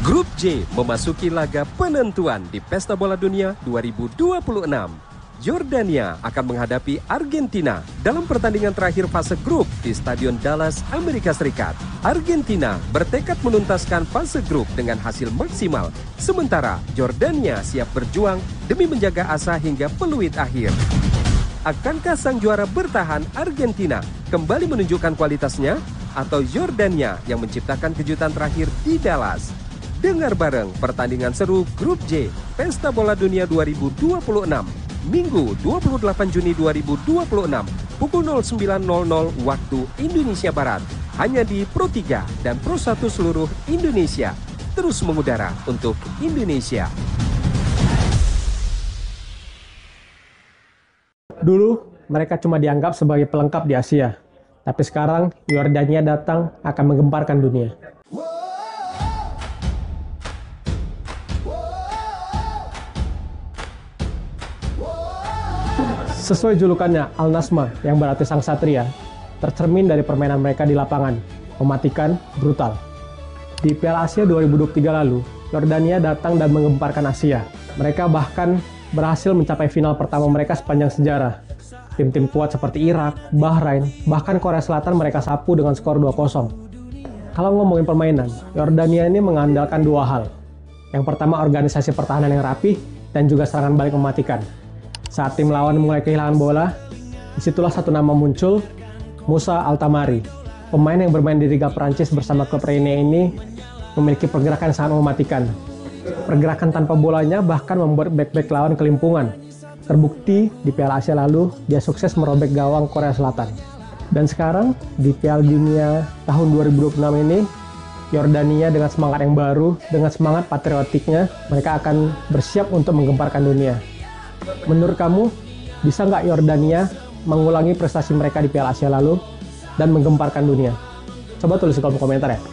Grup J memasuki laga penentuan di Pesta Bola Dunia 2026. Jordania akan menghadapi Argentina dalam pertandingan terakhir fase grup di Stadion Dallas, Amerika Serikat. Argentina bertekad menuntaskan fase grup dengan hasil maksimal, sementara Jordania siap berjuang demi menjaga asa hingga peluit akhir. Akankah sang juara bertahan Argentina kembali menunjukkan kualitasnya, atau Jordania yang menciptakan kejutan terakhir di Dallas? Dengar bareng pertandingan seru Grup J Pesta Bola Dunia 2026, Minggu 28 Juni 2026, pukul 09.00 waktu Indonesia Barat, hanya di Pro 3 dan Pro 1 seluruh Indonesia. Terus mengudara untuk Indonesia. Dulu, mereka cuma dianggap sebagai pelengkap di Asia. Tapi sekarang, Yordania datang akan menggemparkan dunia. Sesuai julukannya, Al-Nasma, yang berarti sang satria, tercermin dari permainan mereka di lapangan, mematikan, brutal. Di Piala Asia 2023 lalu, Yordania datang dan menggemparkan Asia. Mereka bahkan berhasil mencapai final pertama mereka sepanjang sejarah. Tim-tim kuat seperti Irak, Bahrain, bahkan Korea Selatan mereka sapu dengan skor 2-0. Kalau ngomongin permainan, Yordania ini mengandalkan dua hal. Yang pertama, organisasi pertahanan yang rapih dan juga serangan balik mematikan. Saat tim lawan mulai kehilangan bola, disitulah satu nama muncul, Moussa Altamari. Pemain yang bermain di Liga Prancis bersama klub Rennes ini memiliki pergerakan yang sangat mematikan. Pergerakan tanpa bolanya bahkan membuat bek-bek lawan kelimpungan. Terbukti di Piala Asia lalu, dia sukses merobek gawang Korea Selatan. Dan sekarang, di Piala Dunia tahun 2026 ini, Yordania dengan semangat yang baru, dengan semangat patriotiknya, mereka akan bersiap untuk menggemparkan dunia. Menurut kamu, bisa nggak Yordania mengulangi prestasi mereka di Piala Asia lalu dan menggemparkan dunia? Coba tulis di kolom komentar ya.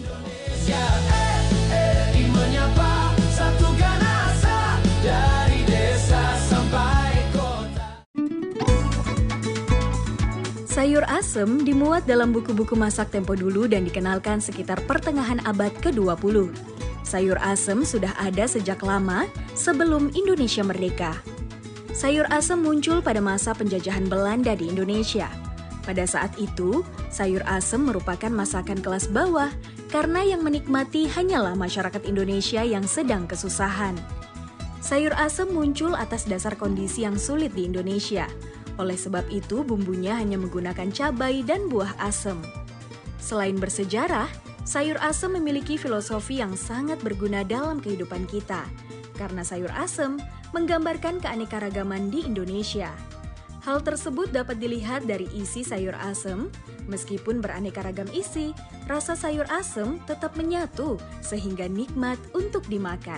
Sayur asem dimuat dalam buku-buku masak tempo dulu dan dikenalkan sekitar pertengahan abad ke-20. Sayur asem sudah ada sejak lama sebelum Indonesia merdeka. Sayur asem muncul pada masa penjajahan Belanda di Indonesia. Pada saat itu, sayur asem merupakan masakan kelas bawah karena yang menikmati hanyalah masyarakat Indonesia yang sedang kesusahan. Sayur asem muncul atas dasar kondisi yang sulit di Indonesia. Oleh sebab itu, bumbunya hanya menggunakan cabai dan buah asem. Selain bersejarah, sayur asem memiliki filosofi yang sangat berguna dalam kehidupan kita. Karena sayur asem menggambarkan keanekaragaman di Indonesia. Hal tersebut dapat dilihat dari isi sayur asem. Meskipun beraneka ragam isi, rasa sayur asem tetap menyatu sehingga nikmat untuk dimakan.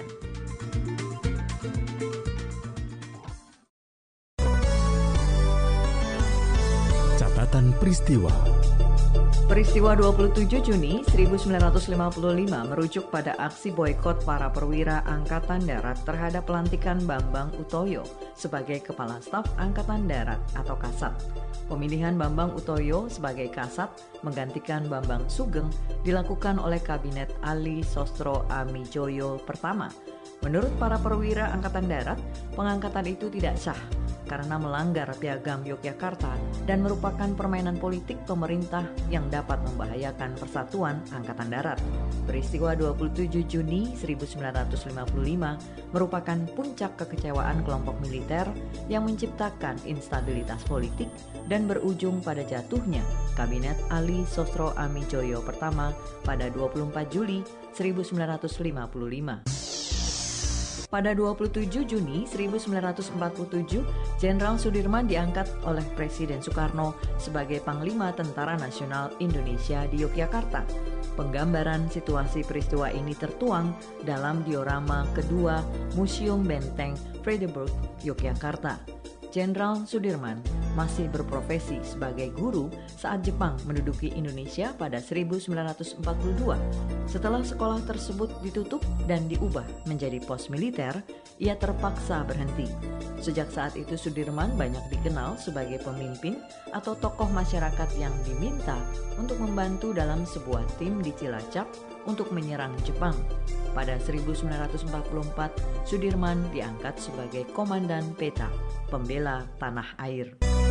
Catatan peristiwa. Peristiwa 27 Juni 1955 merujuk pada aksi boikot para perwira Angkatan Darat terhadap pelantikan Bambang Utoyo sebagai Kepala Staf Angkatan Darat atau Kasat. Pemilihan Bambang Utoyo sebagai Kasat menggantikan Bambang Sugeng dilakukan oleh Kabinet Ali Sostro Amijoyo pertama. Menurut para perwira Angkatan Darat, pengangkatan itu tidak sah karena melanggar Piagam Yogyakarta dan merupakan permainan politik pemerintah yang dapat membahayakan persatuan Angkatan Darat. Peristiwa 27 Juni 1955 merupakan puncak kekecewaan kelompok militer yang menciptakan instabilitas politik dan berujung pada jatuhnya Kabinet Ali Sostro Amijoyo pertama pada 24 Juli 1955. Pada 27 Juni 1947, Jenderal Sudirman diangkat oleh Presiden Soekarno sebagai Panglima Tentara Nasional Indonesia di Yogyakarta. Penggambaran situasi peristiwa ini tertuang dalam diorama kedua Museum Benteng Vredenburg, Yogyakarta. Jenderal Sudirman masih berprofesi sebagai guru saat Jepang menduduki Indonesia pada 1942. Setelah sekolah tersebut ditutup dan diubah menjadi pos militer, ia terpaksa berhenti. Sejak saat itu Sudirman banyak dikenal sebagai pemimpin atau tokoh masyarakat yang diminta untuk membantu dalam sebuah tim di Cilacap untuk menyerang Jepang. Pada 1944, Sudirman diangkat sebagai Komandan Peta, pembela tanah air.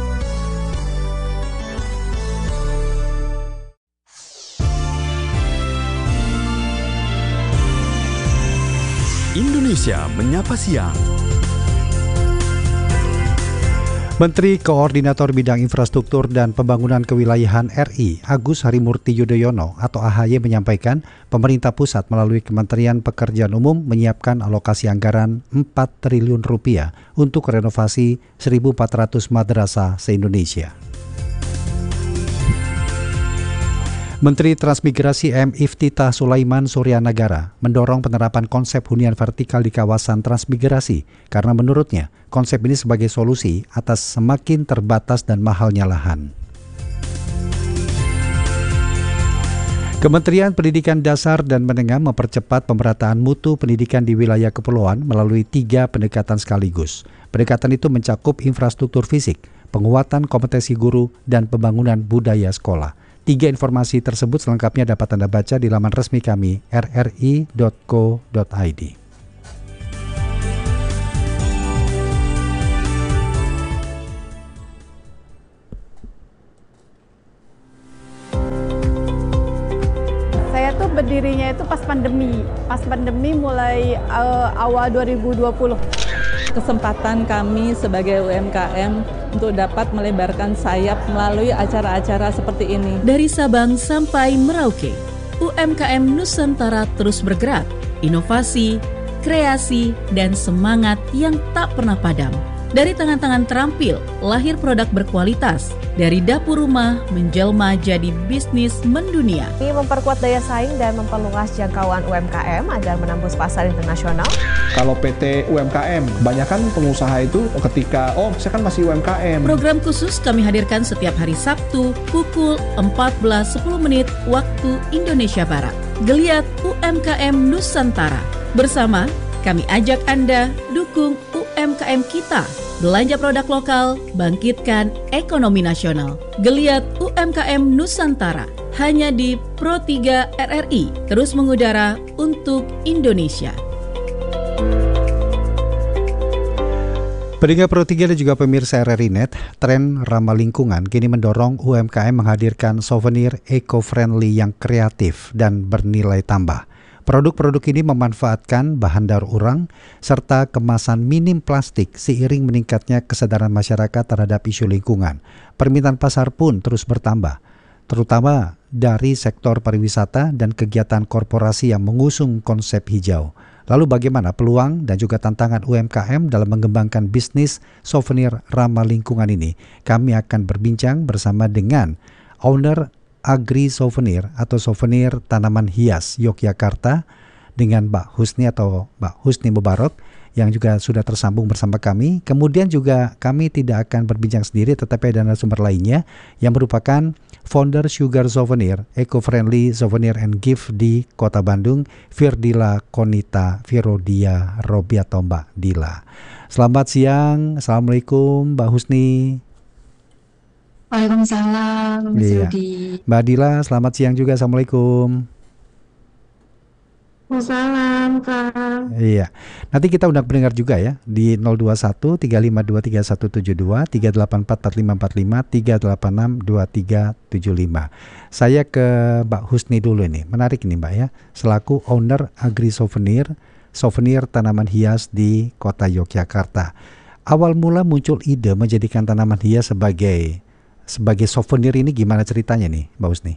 Indonesia Menyapa Siang. Menteri Koordinator Bidang Infrastruktur dan Pembangunan Kewilayahan RI, Agus Harimurti Yudhoyono atau AHY menyampaikan, pemerintah pusat melalui Kementerian Pekerjaan Umum menyiapkan alokasi anggaran 4 triliun rupiah untuk renovasi 1.400 madrasah se-Indonesia. Menteri Transmigrasi M. Iftitah Sulaiman Suryanagara mendorong penerapan konsep hunian vertikal di kawasan transmigrasi karena menurutnya konsep ini sebagai solusi atas semakin terbatas dan mahalnya lahan. Kementerian Pendidikan Dasar dan Menengah mempercepat pemerataan mutu pendidikan di wilayah kepulauan melalui 3 pendekatan sekaligus. Pendekatan itu mencakup infrastruktur fisik, penguatan kompetensi guru, dan pembangunan budaya sekolah. 3 informasi tersebut selengkapnya dapat Anda baca di laman resmi kami rri.co.id. Saya tuh berdirinya itu pas pandemi. Pas pandemi mulai awal 2020. Kesempatan kami sebagai UMKM untuk dapat melebarkan sayap melalui acara-acara seperti ini. Dari Sabang sampai Merauke, UMKM Nusantara terus bergerak, inovasi, kreasi, dan semangat yang tak pernah padam. Dari tangan-tangan terampil, lahir produk berkualitas. Dari dapur rumah, menjelma jadi bisnis mendunia. Ini memperkuat daya saing dan memperluas jangkauan UMKM agar menembus pasar internasional. Kalau PT UMKM, kebanyakan pengusaha itu ketika, saya kan masih UMKM. Program khusus kami hadirkan setiap hari Sabtu pukul 14.10 waktu Indonesia Barat. Geliat UMKM Nusantara. Bersama, kami ajak Anda dukung UMKM kita. Belanja produk lokal, bangkitkan ekonomi nasional. Geliat UMKM Nusantara hanya di Pro 3 RRI, terus mengudara untuk Indonesia. Pendengar Pro 3 dan juga pemirsa RRI Net, tren ramah lingkungan kini mendorong UMKM menghadirkan souvenir eco-friendly yang kreatif dan bernilai tambah. Produk-produk ini memanfaatkan bahan daur ulang serta kemasan minim plastik seiring meningkatnya kesadaran masyarakat terhadap isu lingkungan. Permintaan pasar pun terus bertambah, terutama dari sektor pariwisata dan kegiatan korporasi yang mengusung konsep hijau. Lalu bagaimana peluang dan juga tantangan UMKM dalam mengembangkan bisnis souvenir ramah lingkungan ini? Kami akan berbincang bersama dengan owner Agri Souvenir atau Souvenir Tanaman Hias Yogyakarta dengan Mbak Husni atau Mbak Husni Mubarok yang juga sudah tersambung bersama kami. Kemudian juga kami tidak akan berbincang sendiri tetapi ada narasumber lainnya yang merupakan founder Sugar Souvenir, eco-friendly souvenir and gift di Kota Bandung, Firdila Konita Firodia Robi atau Mbak Dila. Selamat siang, Assalamualaikum Mbak Husni. Waalaikumsalam, Mas Rudi. Mbak Dila, selamat siang juga. Assalamualaikum. Waalaikumsalam, Kang. Iya. Nanti kita undang pendengar juga ya di 021 352 3172 384 4545 386 2375. Saya ke Mbak Husni dulu ini. Menarik ini Mbak ya. Selaku owner Agri Souvenir, souvenir tanaman hias di Kota Yogyakarta. Awal mula muncul ide menjadikan tanaman hias sebagai souvenir ini gimana ceritanya nih Mbak Husni?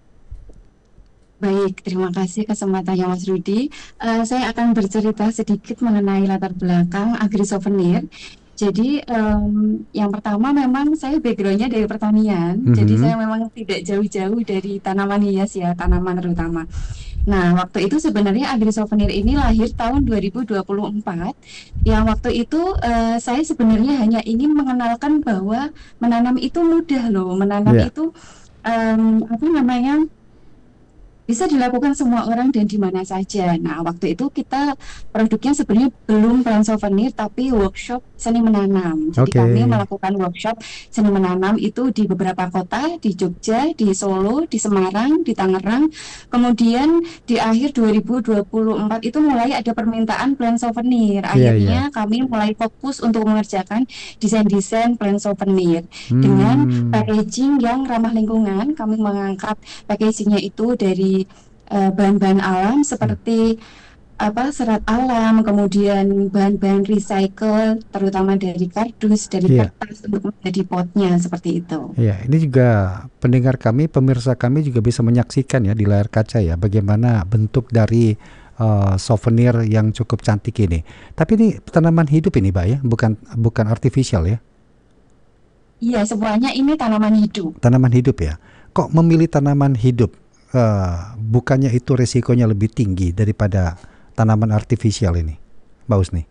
Baik, terima kasih kesempatannya Mas Rudi. Saya akan bercerita sedikit mengenai latar belakang Agri Souvenir. Jadi yang pertama memang saya backgroundnya dari pertanian. Jadi saya memang tidak jauh-jauh dari tanaman hias ya, tanaman terutama. Nah, waktu itu sebenarnya Agri Souvenir ini lahir tahun 2024. Yang waktu itu saya sebenarnya hanya ingin mengenalkan bahwa menanam itu mudah loh. Menanam itu bisa dilakukan semua orang dan di mana saja. Nah, waktu itu kita produknya sebenarnya belum plant souvenir tapi workshop seni menanam. Jadi kami melakukan workshop seni menanam itu di beberapa kota, di Jogja, di Solo, di Semarang, di Tangerang. Kemudian di akhir 2024 itu mulai ada permintaan plant souvenir. Akhirnya kami mulai fokus untuk mengerjakan desain-desain plant souvenir dengan packaging yang ramah lingkungan. Kami mengangkat packagingnya itu dari bahan-bahan alam seperti serat alam, kemudian bahan-bahan recycle, terutama dari kardus, dari kertas untuk menjadi potnya seperti itu. Iya, ini juga pendengar kami, pemirsa kami juga bisa menyaksikan ya di layar kaca ya bagaimana bentuk dari souvenir yang cukup cantik ini. Tapi ini tanaman hidup ini, Mbak ya, bukan artificial ya? Iya, semuanya ini tanaman hidup. Tanaman hidup ya. Kok memilih tanaman hidup? Bukannya itu resikonya lebih tinggi daripada tanaman artifisial ini, Mbak Husni?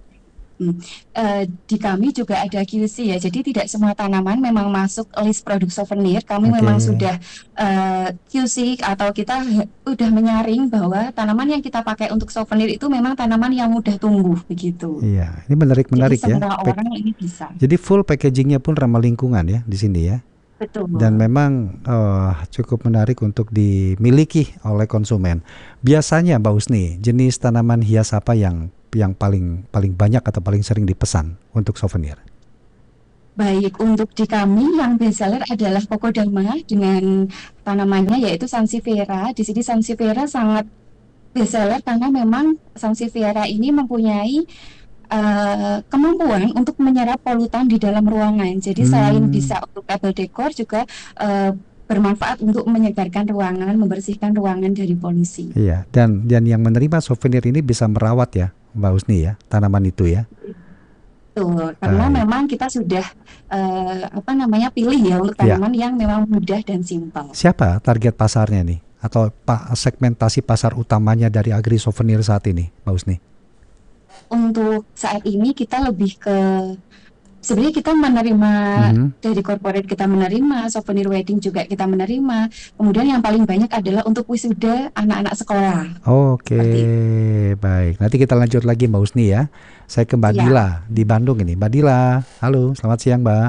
Di kami juga ada QC ya, jadi tidak semua tanaman memang masuk list produk souvenir. Kami memang sudah QC atau kita udah menyaring bahwa tanaman yang kita pakai untuk souvenir itu memang tanaman yang mudah tumbuh begitu. Iya, ini menarik jadi ya. Semua orang ini bisa. Jadi full packagingnya pun ramah lingkungan ya di sini ya. Betul. Dan memang cukup menarik untuk dimiliki oleh konsumen. Biasanya Mbak Husni, jenis tanaman hias apa yang paling banyak atau paling sering dipesan untuk souvenir? Baik, untuk di kami yang bestseller adalah Kokodama dengan tanamannya yaitu Sansevieria. Di sini Sansevieria sangat bestseller karena memang Sansevieria ini mempunyai kemampuan untuk menyerap polutan di dalam ruangan. Jadi selain bisa untuk table decor juga bermanfaat untuk menyegarkan ruangan, membersihkan ruangan dari polusi. Iya, dan yang menerima souvenir ini bisa merawat ya, Mbak Husni ya, tanaman itu ya. Betul, karena memang kita sudah pilih ya untuk tanaman yang memang mudah dan simpel. Siapa target pasarnya nih? Atau segmentasi pasar utamanya dari agri souvenir saat ini, Mbak Husni? Untuk saat ini kita lebih ke sebenarnya kita menerima dari corporate, kita menerima souvenir wedding juga kita menerima. Kemudian yang paling banyak adalah untuk wisuda anak-anak sekolah. Oke, baik. Nanti kita lanjut lagi Mbak Husni ya. Saya ke Mbak Dila di Bandung ini. Mbak Dila, halo, selamat siang Mbak.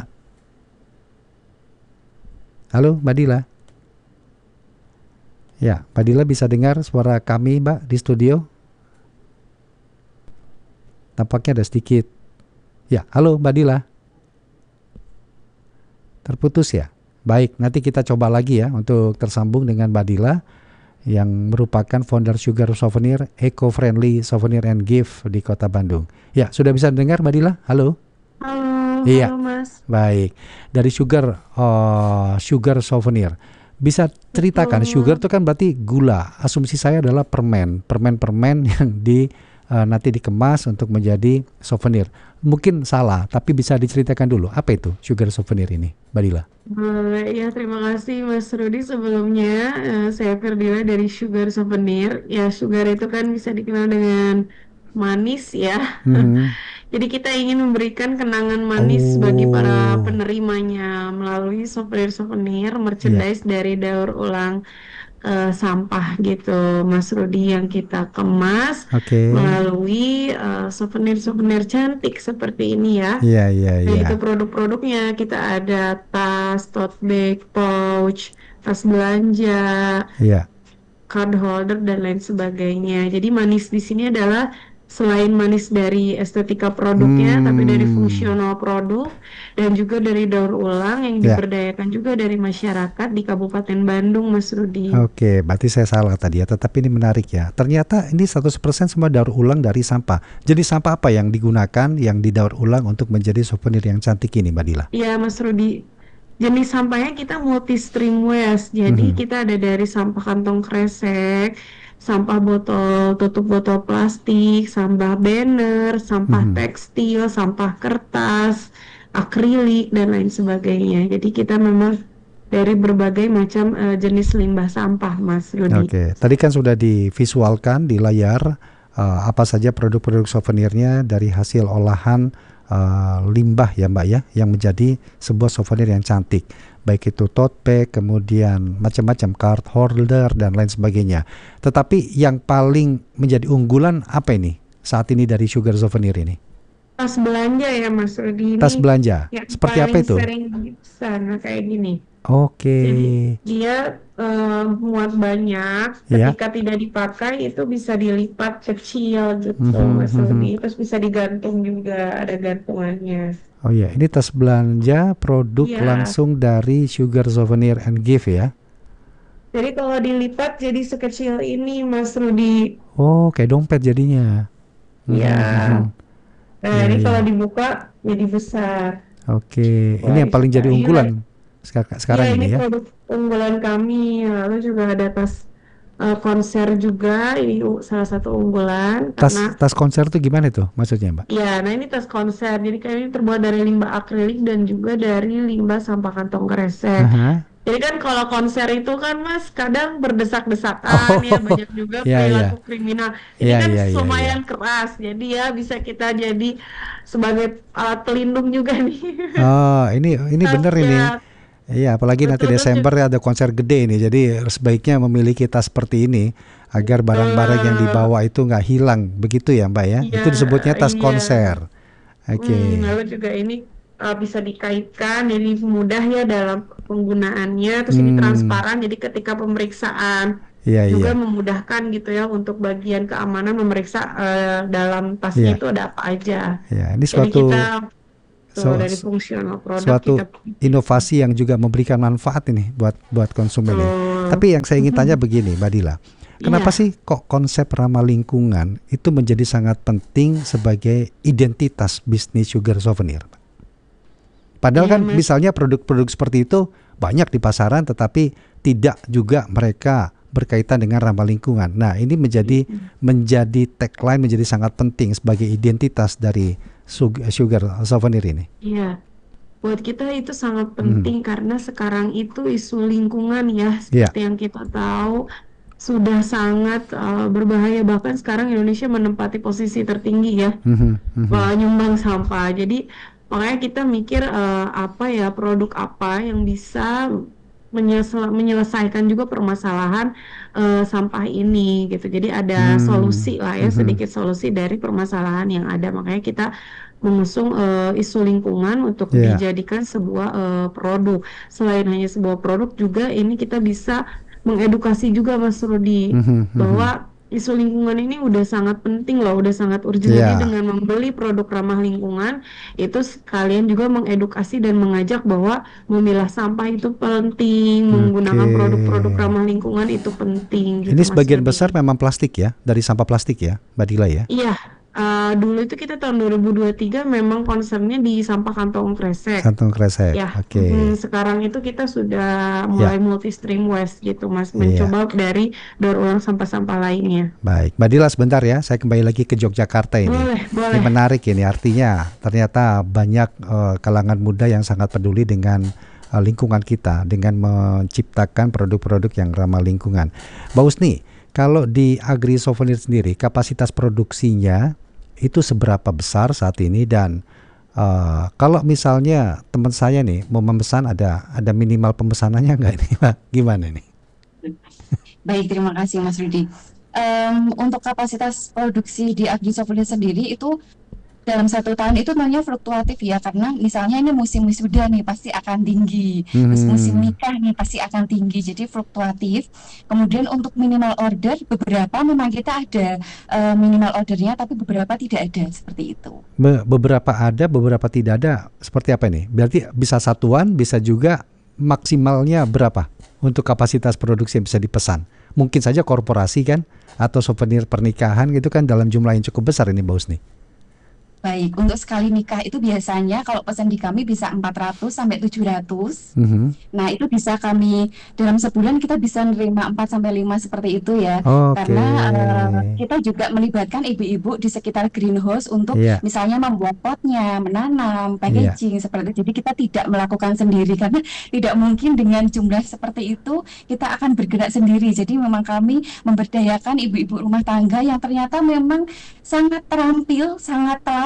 Halo Mbak Dila. Ya, Mbak Dila bisa dengar suara kami Mbak di studio? Tampaknya ada sedikit. Ya, halo Mbak Dila. Terputus ya? Baik, nanti kita coba lagi ya untuk tersambung dengan Mbak Dila yang merupakan founder Sugar Souvenir, eco-friendly souvenir and gift di Kota Bandung. Ya, sudah bisa dengar Mbak Dila? Halo. Halo, iya. Halo Mas. Baik, dari Sugar Souvenir. Bisa ceritakan, sugar itu kan berarti gula. Asumsi saya adalah permen yang nanti dikemas untuk menjadi souvenir. Mungkin salah, tapi bisa diceritakan dulu apa itu sugar souvenir ini, Mbak Dila? Ya, terima kasih Mas Rudi. Sebelumnya saya Ferdila dari Sugar Souvenir. Ya, sugar itu kan bisa dikenal dengan manis ya. Jadi kita ingin memberikan kenangan manis bagi para penerimanya melalui souvenir merchandise dari daur ulang sampah gitu, Mas Rudi, yang kita kemas melalui souvenir cantik seperti ini ya. Nah, itu produk-produknya kita ada tas, tote bag, pouch, tas belanja, card holder dan lain sebagainya. Jadi manis di sini adalah selain manis dari estetika produknya, tapi dari fungsional produk dan juga dari daur ulang yang diberdayakan juga dari masyarakat di Kabupaten Bandung, Mas Rudi. Oke, berarti saya salah tadi ya, tetapi ini menarik ya. Ternyata ini 100% semua daur ulang dari sampah. Jadi sampah apa yang digunakan, yang didaur ulang untuk menjadi souvenir yang cantik ini, Mbak Dila? Iya, Mas Rudi. Jenis sampahnya kita multi stream waste. Jadi kita ada dari sampah kantong kresek, sampah botol, tutup botol plastik, sampah banner, sampah tekstil, sampah kertas, akrilik, dan lain sebagainya. Jadi kita memang dari berbagai macam jenis limbah sampah, Mas Rudi. Oke, tadi kan sudah divisualkan di layar apa saja produk-produk souvenirnya dari hasil olahan limbah ya Mbak ya, yang menjadi sebuah souvenir yang cantik. baik itu tote bag, kemudian macam-macam card holder dan lain sebagainya. Tetapi yang paling menjadi unggulan apa ini saat ini dari Sugar Souvenir ini? Tas belanja ya Mas Rudi. Tas belanja. Yang Seperti apa itu? sering dipesan kayak gini. Oke. Jadi dia muat banyak, Ya. ketika tidak dipakai itu bisa dilipat kecil gitu Mhm, Mas mhm. Rudi. Terus bisa digantung juga, ada gantungannya. Oh iya, ini tas belanja produk Iya. langsung dari Sugar Souvenir and Gift ya. Jadi kalau dilipat jadi sekecil ini Mas Rudi. Oh, kayak dompet jadinya. Iya. Mhm. Nah Iya, ini iya. kalau dibuka jadi besar. Oke, Wah, ini yang paling jadi iya. unggulan sekarang Iya, ini ya. produk unggulan kami. Lalu juga ada tas konser juga, ini salah satu unggulan karena Tas konser tuh gimana tuh maksudnya, Mbak? ya, nah ini tas konser. Jadi kayak ini terbuat dari limbah akrilik dan juga dari limbah sampah kantong kresek. Aha. Jadi kan kalau konser itu kan Mas kadang berdesak-desakan ya, banyak juga Iya, perilaku iya. kriminal. Ini Iya, kan iya, iya, lumayan keras, jadi ya bisa kita jadi sebagai alat pelindung juga nih. Oh, ini bener ini. Tasnya. Iya, apalagi nanti Betul, Desember ada konser gede ini. Jadi sebaiknya memiliki tas seperti ini agar barang-barang yang dibawa itu nggak hilang. Begitu ya, Mbak ya? Iya, Itu disebutnya tas iya. konser. Oke. Lalu juga ini bisa dikaitkan, jadi mudah ya dalam penggunaannya. Terus ini transparan, jadi ketika pemeriksaan Iya, juga iya. memudahkan gitu ya untuk bagian keamanan memeriksa dalam tasnya Iya. itu ada apa aja. Ya, ini Jadi suatu kita dari fungsional produk suatu kita. inovasi yang juga memberikan manfaat ini buat konsumen ini. Tapi yang saya ingin tanya begini, Mbak Dila. Kenapa Iya. sih kok konsep ramah lingkungan itu menjadi sangat penting sebagai identitas bisnis Sugar Souvenir? Padahal Iya, kan Mas. misalnya produk-produk seperti itu banyak di pasaran tetapi tidak juga mereka berkaitan dengan ramah lingkungan. Nah, ini menjadi tagline, menjadi sangat penting sebagai identitas dari Sugar Souvenir ini. Iya, buat kita itu sangat penting karena sekarang itu isu lingkungan ya, Iya. seperti yang kita tahu sudah sangat berbahaya. Bahkan sekarang Indonesia menempati posisi tertinggi ya, nyumbang sampah. Jadi makanya kita mikir apa ya, produk apa yang bisa menyelesaikan juga permasalahan sampah ini gitu. Jadi ada solusi lah ya, sedikit solusi dari permasalahan yang ada. Makanya kita mengusung isu lingkungan untuk Iya. dijadikan sebuah produk. Selain hanya sebuah produk, juga ini kita bisa mengedukasi juga Mas Rudi bahwa isu lingkungan ini udah sangat penting loh, udah sangat urgent. Iya. Jadi dengan membeli produk ramah lingkungan itu sekalian juga mengedukasi dan mengajak bahwa memilah sampah itu penting, menggunakan produk-produk ramah lingkungan itu penting. Gitu, Ini Mas sebagian Rudi. besar memang plastik ya, dari sampah plastik ya, Mbak Dila ya. Iya, dulu itu kita tahun 2023 memang concernnya di sampah kantong kresek. Kantong kresek. Ya, Oke. sekarang itu kita sudah mulai multi stream waste gitu Mas, mencoba dari daur ulang sampah-sampah lainnya. Baik, Mbak Dila sebentar ya, saya kembali lagi ke Yogyakarta ini. Boleh. Ini menarik ini, artinya ternyata banyak kalangan muda yang sangat peduli dengan lingkungan kita dengan menciptakan produk-produk yang ramah lingkungan. Mbak Usni, kalau di Agri Souvenir sendiri kapasitas produksinya itu seberapa besar saat ini, dan kalau misalnya teman saya nih mau memesan, ada minimal pemesanannya nggak ini, Pak? Gimana nih? Baik, terima kasih Mas Rudi. Untuk kapasitas produksi di Agri Souvenir sendiri itu dalam 1 tahun itu namanya fluktuatif ya, karena misalnya ini musim wisuda nih pasti akan tinggi, terus musim nikah nih pasti akan tinggi, jadi fluktuatif. Kemudian untuk minimal order, beberapa memang kita ada minimal ordernya, tapi beberapa tidak ada, seperti itu. Beberapa ada, beberapa tidak ada. Seperti apa ini? Berarti bisa satuan, bisa juga maksimalnya berapa untuk kapasitas produksi yang bisa dipesan? Mungkin saja korporasi kan, atau souvenir pernikahan gitu kan, dalam jumlah yang cukup besar ini, Mbak Usni. Baik, untuk sekali nikah itu biasanya kalau pesan di kami bisa 400 sampai 700. Nah, itu bisa kami dalam sebulan kita bisa nerima 4 sampai 5 seperti itu ya. Karena kita juga melibatkan ibu-ibu di sekitar greenhouse untuk misalnya membuat potnya, menanam, packaging seperti itu. Jadi kita tidak melakukan sendiri karena tidak mungkin dengan jumlah seperti itu kita akan bergerak sendiri. Jadi memang kami memberdayakan ibu-ibu rumah tangga yang ternyata memang sangat terampil, sangat telaten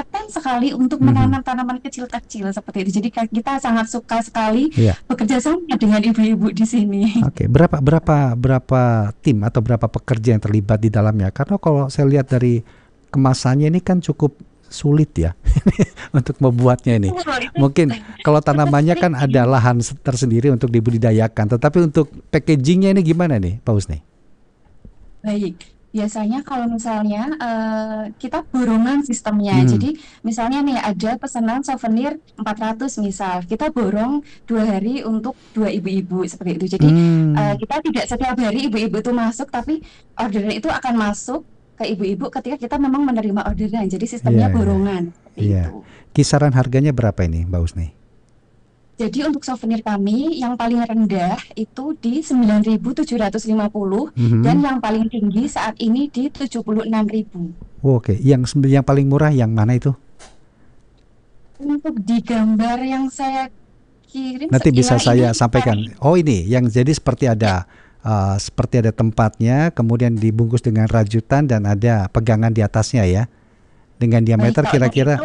telaten sekali untuk menanam tanaman kecil-kecil seperti itu. Jadi kita sangat suka sekali bekerja sama dengan ibu-ibu di sini. Oke, berapa tim atau berapa pekerja yang terlibat di dalamnya? Karena kalau saya lihat dari kemasannya ini kan cukup sulit ya untuk membuatnya ini. Mungkin kalau tanamannya kan ada lahan tersendiri untuk dibudidayakan, tetapi untuk packagingnya ini gimana nih, Pak Husni? Baik. Biasanya kalau misalnya kita borongan sistemnya. Jadi misalnya nih ada pesanan souvenir 400 misal, kita borong 2 hari untuk 2 ibu-ibu seperti itu. Jadi kita tidak setiap hari ibu-ibu itu masuk, tapi orderan itu akan masuk ke ibu-ibu ketika kita memang menerima orderan. Jadi sistemnya borongan. Itu. Kisaran harganya berapa ini, Mbak Husni? Jadi untuk souvenir kami yang paling rendah itu di 9.750 dan yang paling tinggi saat ini di 76.000. Oke, yang paling murah yang mana itu? Untuk di gambar yang saya kirim nanti bisa saya sampaikan. Oh, ini yang jadi seperti ada tempatnya, kemudian dibungkus dengan rajutan dan ada pegangan di atasnya ya. Dengan diameter kira-kira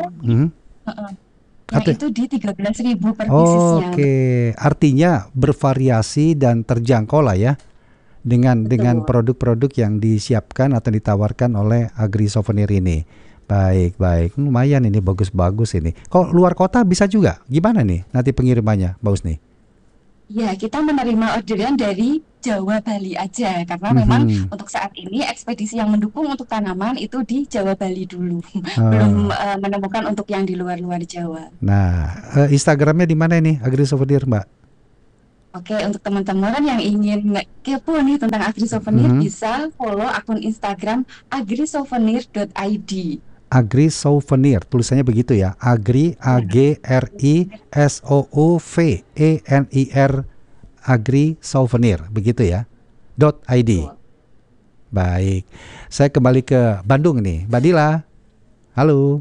itu di 13.000 per piecesnya. Oke, artinya bervariasi dan terjangkau lah ya dengan produk-produk yang disiapkan atau ditawarkan oleh Agri Souvenir ini. Baik, lumayan ini, bagus-bagus ini. Kok luar kota bisa juga? Gimana nih nanti pengirimannya, Mbak Husni? Ya, kita menerima orderan dari Jawa Bali aja karena memang untuk saat ini ekspedisi yang mendukung untuk tanaman itu di Jawa Bali dulu. Belum menemukan untuk yang di luar-luar Jawa. Nah, Instagramnya di mana ini Agri Souvenir, Mbak? Oke, untuk teman-teman yang ingin kepo nih tentang Agri Souvenir bisa follow akun Instagram agrisouvenir.id. Agri Souvenir, tulisannya begitu ya. Agri AGRISOUVENIR Agri Souvenir, begitu ya. .id. Baik. Saya kembali ke Bandung nih. Mbak Dila. Halo.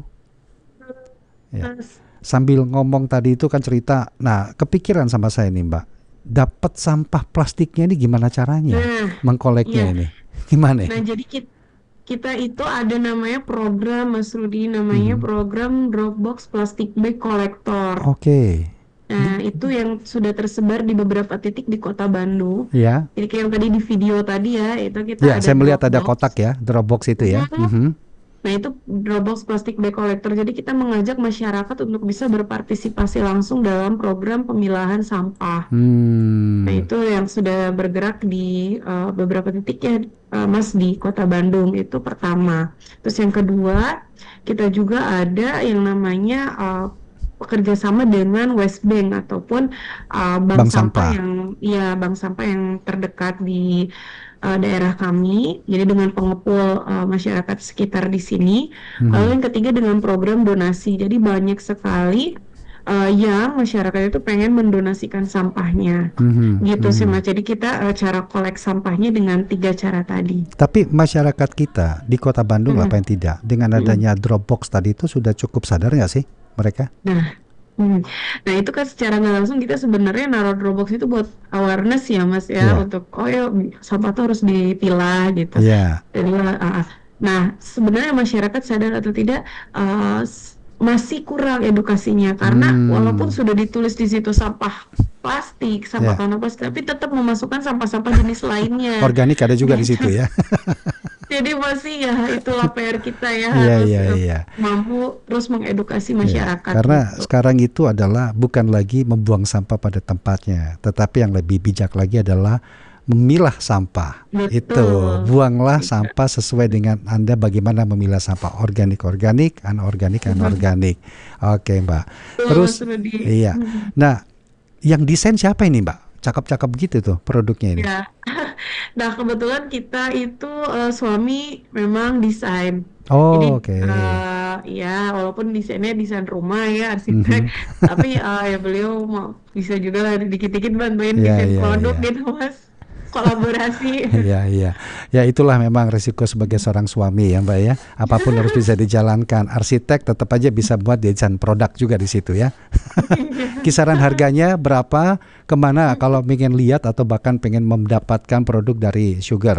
Ya. Sambil ngomong tadi itu kan cerita, nah kepikiran sama saya nih, Mbak. Dapat sampah plastiknya ini gimana caranya? Mengkoleknya ini. Gimana? Nah, jadi kita itu ada namanya program, Mas Rudi, namanya program Dropbox Plastic Bag Collector. Oke. Nah, itu yang sudah tersebar di beberapa titik di Kota Bandung. Ya. Jadi kayak yang tadi di video tadi ya, itu kita ada saya melihat Dropbox. ada kotak ya, Dropbox itu ya. Nah, itu Dropbox Plastic Bag Collector. Jadi kita mengajak masyarakat untuk bisa berpartisipasi langsung dalam program pemilahan sampah. Nah, itu yang sudah bergerak di beberapa titik ya, Mas, di Kota Bandung. Itu pertama. Terus yang kedua, kita juga ada yang namanya bekerjasama dengan West Bank ataupun bank sampah bank sampah yang terdekat di daerah kami. Jadi dengan pengepul masyarakat sekitar di sini. Lalu yang ketiga dengan program donasi. Jadi banyak sekali yang masyarakat itu pengen mendonasikan sampahnya, gitu sih Mas. Jadi kita cara kolek sampahnya dengan 3 cara tadi. Tapi masyarakat kita di Kota Bandung apa yang tidak dengan adanya Dropbox tadi itu sudah cukup sadar nggak sih mereka? Nah itu kan secara nggak langsung kita sebenarnya naruh Dropbox itu buat awareness ya Mas ya, untuk sampah tuh harus dipilah gitu. Jadi nah sebenarnya masyarakat sadar atau tidak masih kurang edukasinya karena walaupun sudah ditulis di situ sampah plastik, sampah tanah plastik, tapi tetap memasukkan sampah-sampah jenis lainnya. Organik ada juga di situ ya. Jadi masih ya itulah PR kita ya, harus mampu terus mengedukasi masyarakat. Karena sekarang itu adalah bukan lagi membuang sampah pada tempatnya, tetapi yang lebih bijak lagi adalah memilah sampah. Itu buanglah sampah sesuai dengan Anda bagaimana memilah sampah organik, anorganik. Oke, Mbak. Terus Nah, yang desain siapa ini, Mbak? Cakep-cakep gitu tuh produknya ini. Ya. Nah, kebetulan kita itu suami memang desain. Jadi ya walaupun desainnya desain rumah ya, arsitek, tapi ya beliau bisa juga lah dikit-dikit bantuin desain produk gitu Mas. Kolaborasi. Ya itulah memang risiko sebagai seorang suami ya Mbak ya. Apapun harus bisa dijalankan. Arsitek tetap aja bisa buat desain produk juga di situ ya. Kisaran harganya berapa? Kemana kalau pengen lihat atau bahkan pengen mendapatkan produk dari Sugar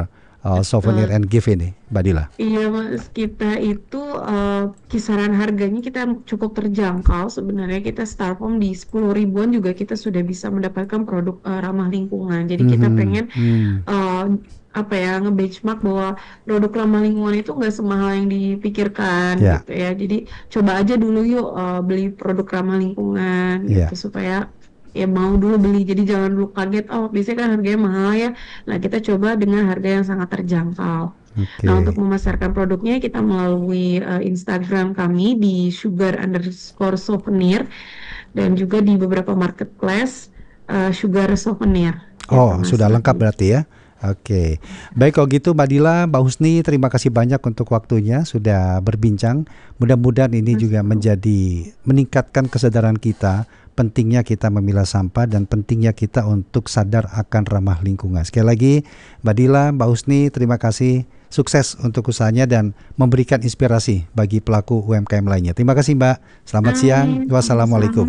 Souvenir and Gift ini, Mbak Dila? Iya Mas, kita itu kisaran harganya kita cukup terjangkau. Sebenarnya kita start from di 10 ribuan juga kita sudah bisa mendapatkan produk ramah lingkungan. Jadi kita pengen nge-benchmark bahwa produk ramah lingkungan itu nggak semahal yang dipikirkan gitu ya. Jadi coba aja dulu yuk beli produk ramah lingkungan gitu supaya ya mau dulu beli, jadi jangan dulu kaget, biasanya kan harganya mahal ya. Nah kita coba dengan harga yang sangat terjangkau. Nah untuk memasarkan produknya kita melalui Instagram kami di sugar_souvenir dan juga di beberapa marketplace sugar souvenir. Sudah lengkap berarti ya. Oke, baik kalau gitu Mbak Dila, Mbak Husni, terima kasih banyak untuk waktunya sudah berbincang. Mudah-mudahan ini juga meningkatkan kesadaran kita, pentingnya kita memilah sampah dan pentingnya kita untuk sadar akan ramah lingkungan. Sekali lagi Mbak Dila, Mbak Husni, terima kasih. Sukses untuk usahanya dan memberikan inspirasi bagi pelaku UMKM lainnya. Terima kasih Mbak. Selamat siang. Wassalamualaikum.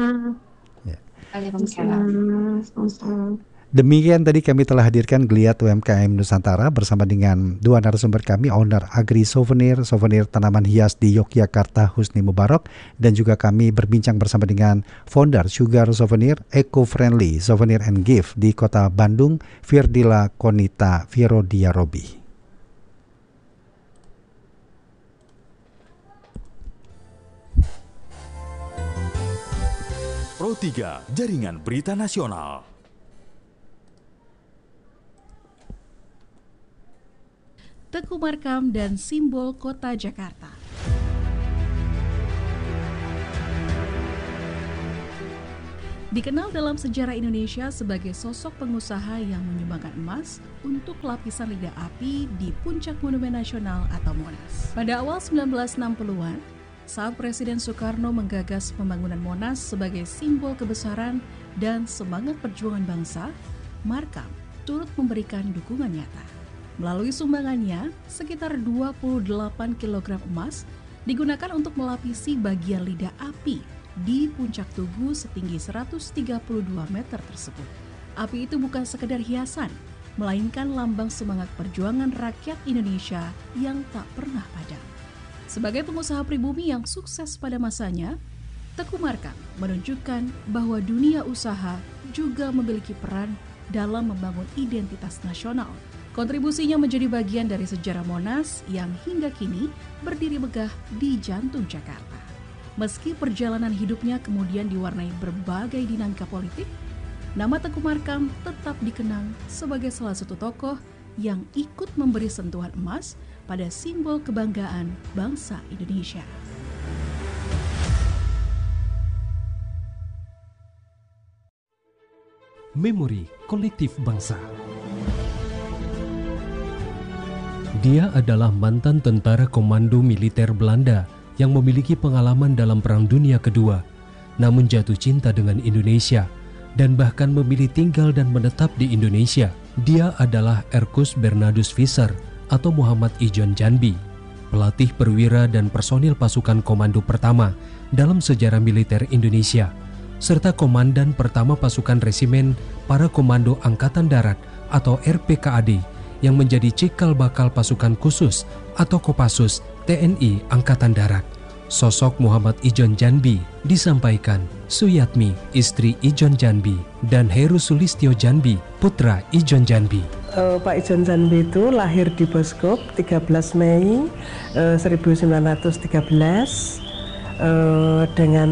Waalaikumsalam. Demikian tadi kami telah hadirkan Geliat UMKM Nusantara bersama dengan dua narasumber kami, owner Agri Souvenir tanaman hias di Yogyakarta, Husni Mubarak, dan juga kami berbincang bersama dengan founder Sugar Souvenir, Eco-Friendly Souvenir and Gift di Kota Bandung, Firdila Konita Firodiarobi. Pro 3 Jaringan Berita Nasional. Teku Markam dan simbol kota Jakarta. Dikenal dalam sejarah Indonesia sebagai sosok pengusaha yang menyumbangkan emas untuk lapisan lidah api di puncak Monumen Nasional atau Monas. Pada awal 1960-an, saat Presiden Soekarno menggagas pembangunan Monas sebagai simbol kebesaran dan semangat perjuangan bangsa, Markam turut memberikan dukungan nyata. Melalui sumbangannya, sekitar 28 kg emas digunakan untuk melapisi bagian lidah api di puncak Tugu setinggi 132 meter tersebut. Api itu bukan sekedar hiasan, melainkan lambang semangat perjuangan rakyat Indonesia yang tak pernah padam. Sebagai pengusaha pribumi yang sukses pada masanya, Teku Markam menunjukkan bahwa dunia usaha juga memiliki peran dalam membangun identitas nasional. Kontribusinya menjadi bagian dari sejarah Monas yang hingga kini berdiri megah di jantung Jakarta. Meski perjalanan hidupnya kemudian diwarnai berbagai dinamika politik, nama Teku Markam tetap dikenang sebagai salah satu tokoh yang ikut memberi sentuhan emas pada simbol kebanggaan bangsa Indonesia. Memori kolektif bangsa. Dia adalah mantan tentara komando militer Belanda yang memiliki pengalaman dalam Perang Dunia Kedua, namun jatuh cinta dengan Indonesia dan bahkan memilih tinggal dan menetap di Indonesia. Dia adalah Erkus Bernardus Visser atau Muhammad Ijon Janbi, pelatih perwira dan personil pasukan komando pertama dalam sejarah militer Indonesia, serta komandan pertama pasukan resimen para komando Angkatan Darat atau RPKAD yang menjadi cikal bakal pasukan khusus atau Kopassus TNI Angkatan Darat. Sosok Muhammad Ijon Janbi disampaikan Suyatmi, istri Ijon Janbi, dan Heru Sulistyo Janbi, putra Ijon Janbi. Pak Ijon Janbi itu lahir di Boskop 13 Mei 1913 dengan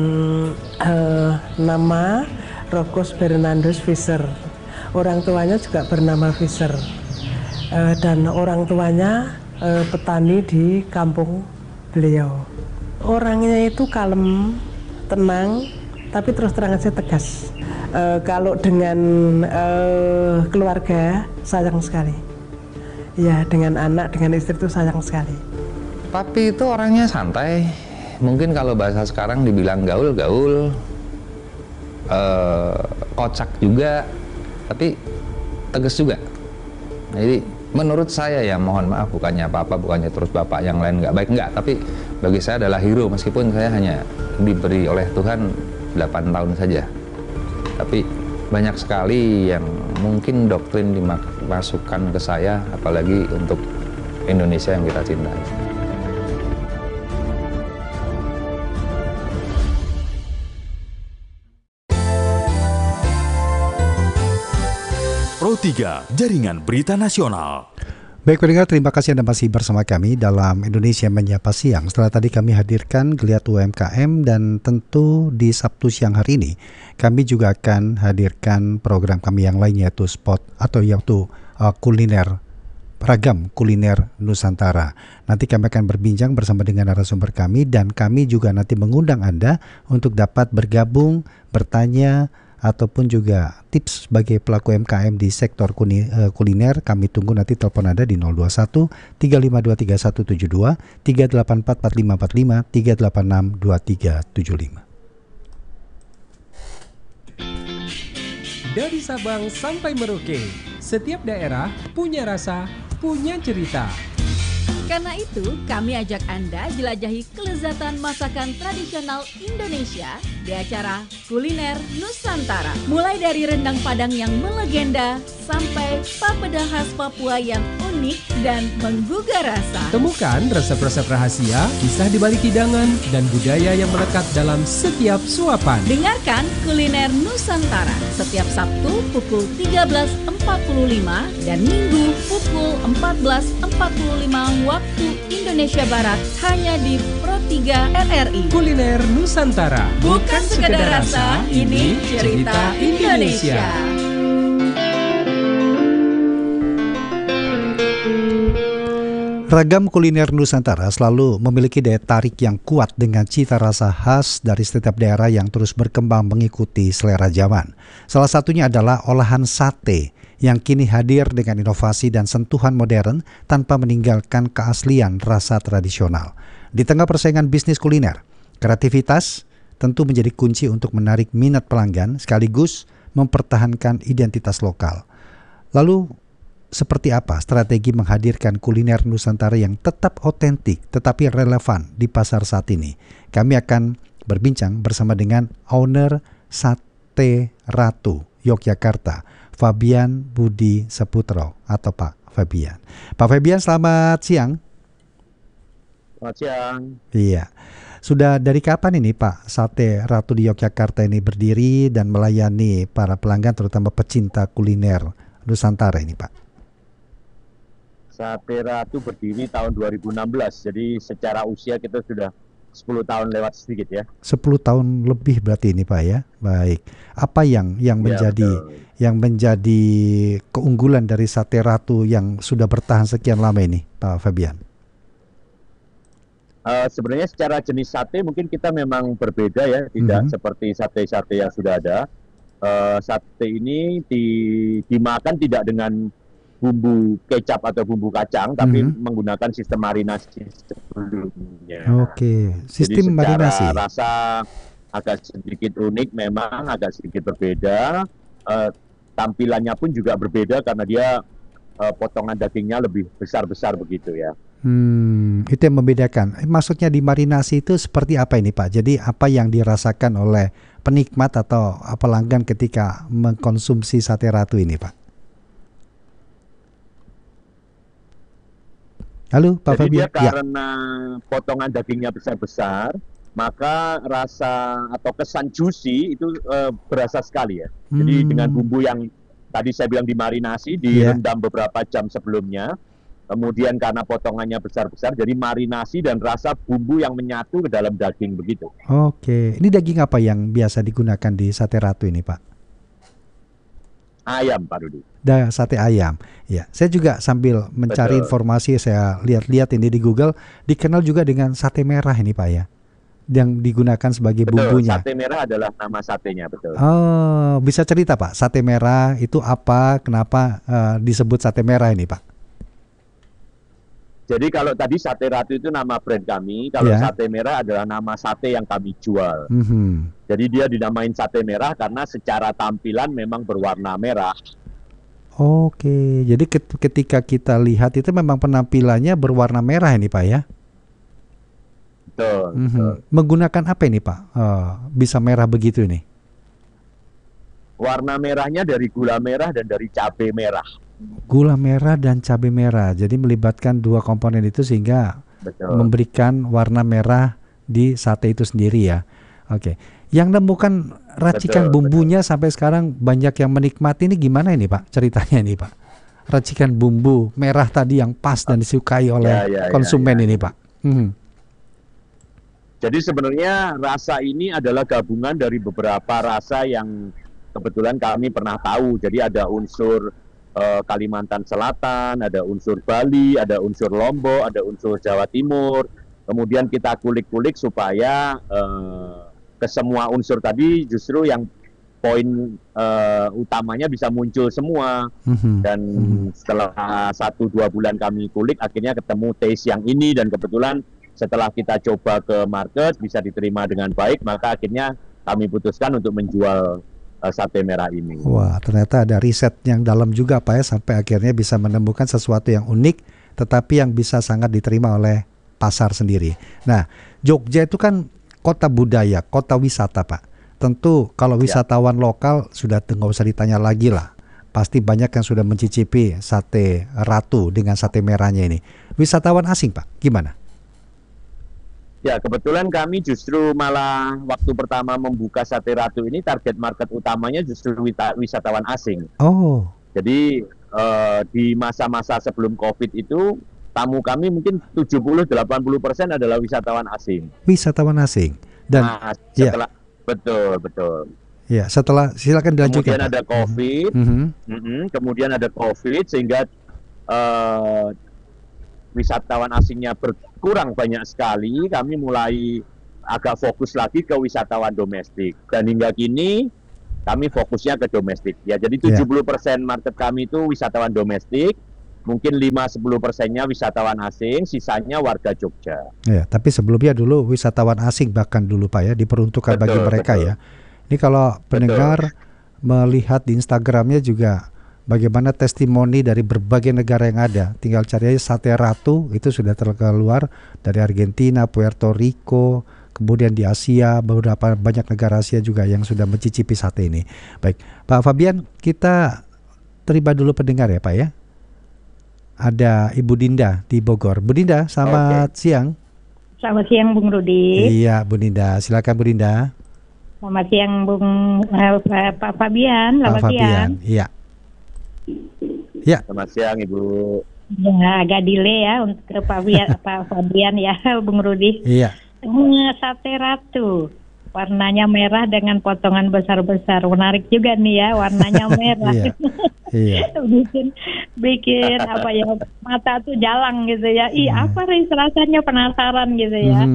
nama Erkus Bernardus Visser. Orang tuanya juga bernama Visser. Dan orang tuanya petani di kampung beliau. Orangnya itu kalem, tenang, tapi terus terang aja tegas. Kalau dengan keluarga sayang sekali. Ya, dengan anak, dengan istri itu sayang sekali. Papi itu orangnya santai. Mungkin kalau bahasa sekarang dibilang gaul-gaul, kocak juga, tapi tegas juga. Jadi menurut saya ya, mohon maaf, bukannya apa-apa, bukannya terus bapak yang lain nggak baik, nggak, tapi bagi saya adalah hero meskipun saya hanya diberi oleh Tuhan 8 tahun saja. Tapi banyak sekali yang mungkin doktrin masukan ke saya, apalagi untuk Indonesia yang kita cintai. Pro 3, Jaringan Berita Nasional. Baik pendengar, terima kasih Anda masih bersama kami dalam Indonesia Menyapa Siang. Setelah tadi kami hadirkan Geliat UMKM, dan tentu di Sabtu siang hari ini kami juga akan hadirkan program kami yang lain, yaitu Spot atau yaitu kuliner, ragam kuliner Nusantara. Nanti kami akan berbincang bersama dengan narasumber kami, dan kami juga nanti mengundang Anda untuk dapat bergabung, bertanya, ataupun juga tips sebagai pelaku UMKM di sektor kuliner. Kami tunggu nanti telepon Anda di 021 352 3172, 384 4545, 386 2375. Dari Sabang sampai Merauke, setiap daerah punya rasa, punya cerita. Karena itu, kami ajak Anda jelajahi kelezatan masakan tradisional Indonesia di acara Kuliner Nusantara. Mulai dari rendang Padang yang melegenda sampai papeda khas Papua yang unik dan menggugah rasa. Temukan resep-resep rahasia, kisah di balik hidangan, dan budaya yang melekat dalam setiap suapan. Dengarkan Kuliner Nusantara setiap Sabtu pukul 13.45 dan Minggu pukul 14.45 waktu Indonesia Barat, hanya di Pro 3 RRI. Kuliner Nusantara, bukan sekedar rasa, ini cerita Indonesia. Ragam kuliner Nusantara selalu memiliki daya tarik yang kuat dengan cita rasa khas dari setiap daerah yang terus berkembang mengikuti selera zaman. Salah satunya adalah olahan sate yang kini hadir dengan inovasi dan sentuhan modern tanpa meninggalkan keaslian rasa tradisional. Di tengah persaingan bisnis kuliner, kreativitas tentu menjadi kunci untuk menarik minat pelanggan sekaligus mempertahankan identitas lokal. Lalu, seperti apa strategi menghadirkan kuliner Nusantara yang tetap otentik tetapi relevan di pasar saat ini? Kami akan berbincang bersama dengan owner Sate Ratu Yogyakarta, Fabian Budi Seputro atau Pak Fabian. Pak Fabian, selamat siang. Selamat siang. Iya. Sudah dari kapan ini Pak Sate Ratu di Yogyakarta ini berdiri dan melayani para pelanggan terutama pecinta kuliner Nusantara ini Pak? Sate Ratu berdiri tahun 2016, jadi secara usia kita sudah 10 tahun lewat sedikit ya. 10 tahun lebih berarti ini Pak ya. Baik. Apa yang menjadi keunggulan dari Sate Ratu yang sudah bertahan sekian lama ini Pak Fabian? Sebenarnya secara jenis sate mungkin kita memang berbeda ya, tidak seperti sate-sate yang sudah ada. Sate ini dimakan tidak dengan bumbu kecap atau bumbu kacang, tapi menggunakan sistem marinasi sebelumnya. Oke, sistem jadi marinasi. Rasa agak sedikit unik, memang agak sedikit berbeda. Tampilannya pun juga berbeda karena dia potongan dagingnya lebih besar-besar begitu ya. Itu yang membedakan. Maksudnya di marinasi itu seperti apa ini Pak? Jadi apa yang dirasakan oleh penikmat atau pelanggan ketika mengkonsumsi Sate Ratu ini Pak? Halo Pak Fabian. Jadi dia karena potongan dagingnya besar-besar, maka rasa atau kesan juicy itu berasa sekali ya. Jadi dengan bumbu yang tadi saya bilang dimarinasi, direndam beberapa jam sebelumnya, kemudian karena potongannya besar-besar, jadi marinasi dan rasa bumbu yang menyatu ke dalam daging begitu. Oke, ini daging apa yang biasa digunakan di Sate Ratu ini Pak? Ayam Pak Rudi. Sate ayam. Ya, saya juga sambil mencari informasi, saya lihat-lihat ini di Google, dikenal juga dengan sate merah ini Pak ya, yang digunakan sebagai bumbunya. Sate merah adalah nama satenya, betul. Oh, bisa cerita Pak, sate merah itu apa, kenapa disebut sate merah ini Pak? Jadi kalau tadi Sate Ratu itu nama brand kami, kalau sate merah adalah nama sate yang kami jual. Jadi dia dinamain sate merah karena secara tampilan memang berwarna merah. Oke, jadi ketika kita lihat itu memang penampilannya berwarna merah ini Pak ya? Betul. Menggunakan apa ini Pak? Bisa merah begitu ini? Warna merahnya dari gula merah dan dari cabai merah. Gula merah dan cabai merah. Jadi melibatkan dua komponen itu sehingga memberikan warna merah di sate itu sendiri ya. Oke. Yang nemukan racikan bumbunya sampai sekarang banyak yang menikmati, ini gimana ini Pak ceritanya ini Pak? Racikan bumbu merah tadi yang pas dan disukai oleh konsumen ini Pak. Jadi sebenarnya rasa ini adalah gabungan dari beberapa rasa yang kebetulan kami pernah tahu. Jadi ada unsur Kalimantan Selatan, ada unsur Bali, ada unsur Lombok, ada unsur Jawa Timur. Kemudian kita kulik-kulik supaya kesemua unsur tadi justru yang poin utamanya bisa muncul semua. Dan setelah 1-2 bulan kami kulik, akhirnya ketemu taste yang ini, dan kebetulan setelah kita coba ke market bisa diterima dengan baik, maka akhirnya kami putuskan untuk menjual sate merah ini. Wah, ternyata ada riset yang dalam juga Pak ya, sampai akhirnya bisa menemukan sesuatu yang unik tetapi yang bisa sangat diterima oleh pasar sendiri. Nah, Jogja itu kan kota budaya, kota wisata Pak. Tentu kalau wisatawan lokal sudah nggak usah ditanya lagi lah. Pasti banyak yang sudah mencicipi sate ratu dengan sate merahnya ini. Wisatawan asing Pak, gimana? Ya, kebetulan kami justru malah waktu pertama membuka sate ratu ini target market utamanya justru wisatawan asing. Oh. Jadi di masa-masa sebelum COVID itu tamu kami mungkin 70-80% adalah wisatawan asing. Wisatawan asing. Dan setelah betul. Ya, setelah silakan dilanjutkan. Kemudian ada COVID, kemudian ada COVID sehingga wisatawan asingnya berkurang banyak sekali. Kami mulai agak fokus lagi ke wisatawan domestik, dan hingga kini kami fokusnya ke domestik. Ya, jadi 70% market kami itu wisatawan domestik, mungkin 5-10%-nya wisatawan asing, sisanya warga Jogja. Ya, tapi sebelumnya dulu wisatawan asing bahkan dulu Pak ya, diperuntukkan bagi mereka ya. Ini kalau pendengar melihat di Instagramnya juga bagaimana testimoni dari berbagai negara yang ada. Tinggal cari aja sate ratu, itu sudah terkeluar dari Argentina, Puerto Rico, kemudian di Asia, beberapa banyak negara Asia juga yang sudah mencicipi sate ini. Baik, Pak Fabian, kita terima dulu pendengar ya Pak ya. Ada Ibu Dinda di Bogor. Bu Dinda, selamat siang. Selamat siang Bung Rudi. Iya Bu Dinda, silakan Bu Dinda. Selamat siang Pak Fabian. Selamat Pak Fabian, iya. Ya. Selamat siang Ibu. Ya, agak delay ya untuk ke Pak Fabian ya, Bung Rudi. Iya. Sate ratu, warnanya merah dengan potongan besar-besar. Menarik juga nih ya, warnanya merah. Iya. bikin apa ya, mata tuh jalang gitu ya. Apa rasanya, penasaran gitu ya.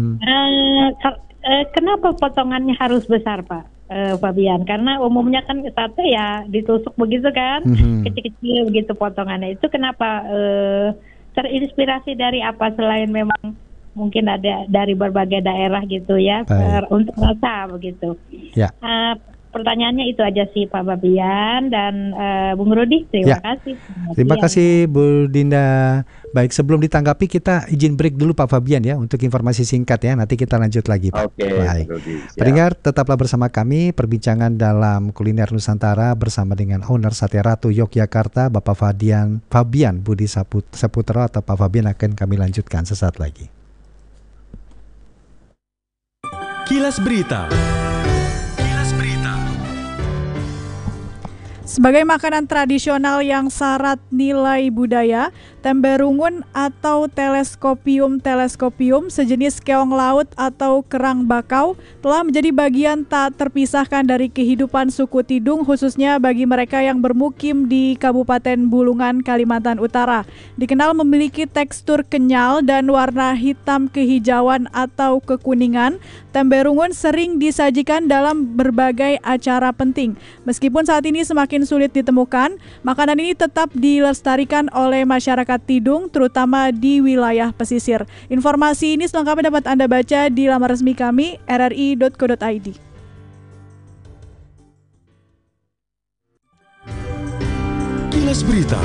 Kenapa potongannya harus besar Pak Fabian? Karena umumnya kan sate ya ditusuk begitu kan, kecil-kecil begitu potongannya. Itu kenapa terinspirasi dari apa selain memang mungkin ada dari berbagai daerah gitu ya, untuk rasa begitu. Ya. Pertanyaannya itu aja sih Pak Fabian dan Bung Rudi, terima kasih. Terima kasih Bu Dinda. Baik, sebelum ditanggapi kita izin break dulu Pak Fabian ya untuk informasi singkat ya. Nanti kita lanjut lagi Pak. Oke. Baik. Pendengar, tetaplah bersama kami perbincangan dalam Kuliner Nusantara bersama dengan owner Sate Ratu Yogyakarta, Bapak Fabian Budi Saputro atau Pak Fabian, akan kami lanjutkan sesaat lagi. Kilas Berita. Sebagai makanan tradisional yang syarat nilai budaya, tembe rungun atau teleskopium sejenis keong laut atau kerang bakau telah menjadi bagian tak terpisahkan dari kehidupan suku Tidung, khususnya bagi mereka yang bermukim di Kabupaten Bulungan, Kalimantan Utara. Dikenal memiliki tekstur kenyal dan warna hitam kehijauan atau kekuningan, tembe rungun sering disajikan dalam berbagai acara penting. Meskipun saat ini semakin sulit ditemukan, makanan ini tetap dilestarikan oleh masyarakat Tidung, terutama di wilayah pesisir. Informasi ini selengkapnya dapat Anda baca di laman resmi kami, rri.co.id. Kilas Berita.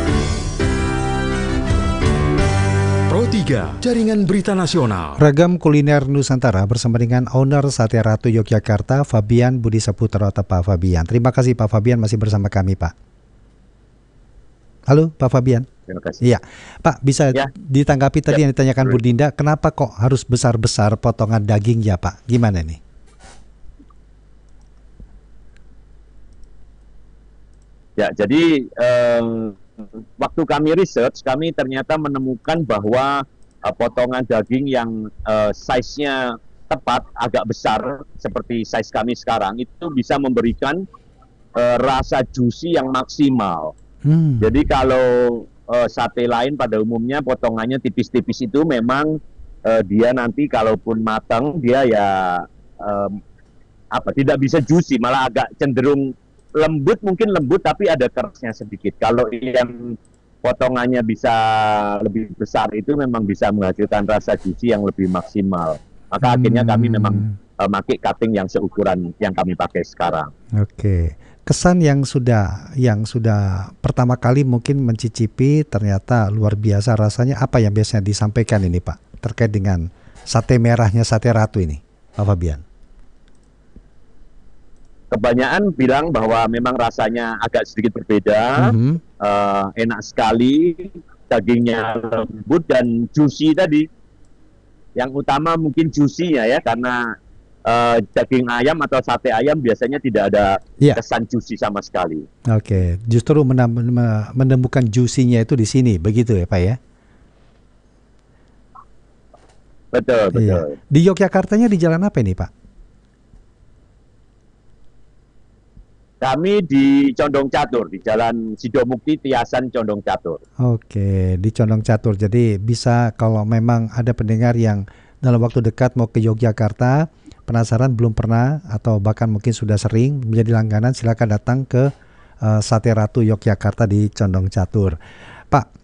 Pro 3, Jaringan Berita Nasional. Ragam kuliner Nusantara bersama dengan owner Sate Ratu Yogyakarta, Fabian Budi Saputro atau Pak Fabian. Terima kasih Pak Fabian masih bersama kami Pak. Halo Pak Fabian. Terima kasih. Iya, Pak bisa ditanggapi tadi yang ditanyakan Bu Dinda, kenapa kok harus besar-besar potongan dagingnya Pak? Gimana nih? Ya, jadi waktu kami research, kami ternyata menemukan bahwa potongan daging yang size-nya tepat, agak besar, seperti size kami sekarang, itu bisa memberikan rasa juicy yang maksimal. Jadi kalau sate lain pada umumnya potongannya tipis-tipis itu memang dia nanti kalaupun matang dia ya tidak bisa juicy, malah agak cenderung lembut, mungkin lembut tapi ada kerasnya sedikit. Kalau yang potongannya bisa lebih besar itu memang bisa menghasilkan rasa juicy yang lebih maksimal. Maka akhirnya kami memang pakai cutting yang seukuran yang kami pakai sekarang. Oke. Kesan yang sudah pertama kali mungkin mencicipi ternyata luar biasa rasanya, apa yang biasanya disampaikan ini Pak terkait dengan sate merahnya Sate Ratu ini, Pak Fabian? Kebanyakan bilang bahwa memang rasanya agak sedikit berbeda, enak sekali, dagingnya lembut dan juicy tadi. Yang utama mungkin juicy-nya ya, karena daging ayam atau sate ayam biasanya tidak ada kesan juicy sama sekali. Oke, justru menemukan juicy-nya itu di sini, begitu ya Pak ya? Betul. Di Yogyakartanya di jalan apa ini Pak? Kami di Condong Catur, di Jalan Sidomukti Tiasan Condong Catur. Oke, di Condong Catur. Jadi bisa kalau memang ada pendengar yang dalam waktu dekat mau ke Yogyakarta, penasaran belum pernah atau bahkan mungkin sudah sering menjadi langganan, silakan datang ke Sate Ratu Yogyakarta di Condong Catur. Pak,